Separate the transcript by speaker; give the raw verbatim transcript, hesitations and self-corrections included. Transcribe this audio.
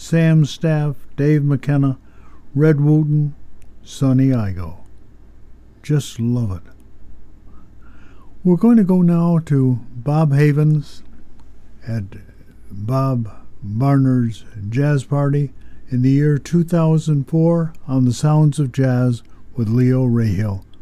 Speaker 1: Sam Staff, Dave McKenna, Red Wooten, Sonny Igo. Just love it. We're going to go now to Bob Havens at Bob Barnard's Jazz Party in the year two thousand four on the Sounds of Jazz with Leo Rahill.